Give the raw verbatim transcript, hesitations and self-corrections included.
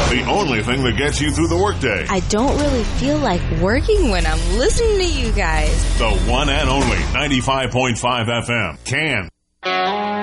The only thing that gets you through the workday. I don't really feel like working when I'm listening to you guys. The one and only ninety-five point five F M. Can.